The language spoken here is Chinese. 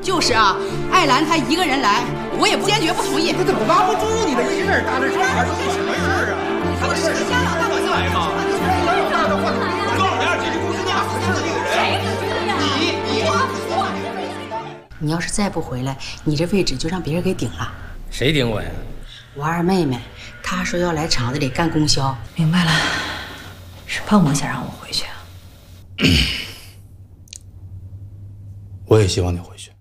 就是啊，艾兰她一个人来，我也坚决不同意。 他怎么拉不住你的一个人搭这船，还是什么事儿啊？ 他不是你家老大哥来嘛！我告诉你，这公司你把合适的那个人， 你要是再不回来，你这位置就让别人给顶了。 谁顶我呀？ 我二妹妹，她说要来厂子里干供销。 明白了，是胖萌想让我回去啊。 我也希望你回去。